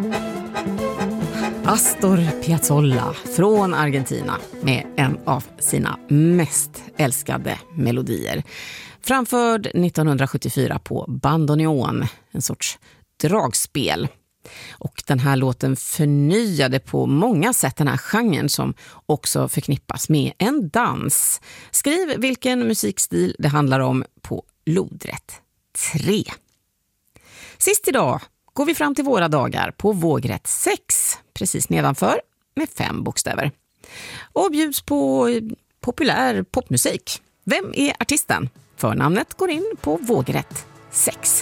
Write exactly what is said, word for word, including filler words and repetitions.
Astor Piazzolla från Argentina med en av sina mest älskade melodier. Framförd nittonhundrasjuttiofyra på bandoneon, en sorts dragspel. Och den här låten förnyade på många sätt den här genren som också förknippas med en dans. Skriv vilken musikstil det handlar om på lodrätt tre. Sist idag går vi fram till våra dagar på vågrätt sex, precis nedanför med fem bokstäver. Och bjuds på populär popmusik. Vem är artisten? Förnamnet går in på vågrätt sex.